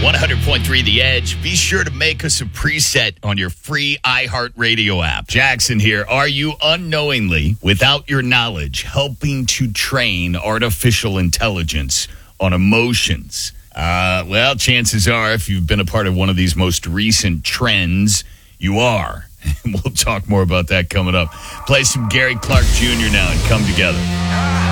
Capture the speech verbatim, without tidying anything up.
one hundred point three The Edge. Be sure to make us a preset on your free iHeartRadio app. Jackson here. Are you unknowingly, without your knowledge, helping to train artificial intelligence on emotions? Uh, well, chances are, if you've been a part of one of these most recent trends, you are. We'll talk more about that coming up. Play some Gary Clark Junior now and Come Together.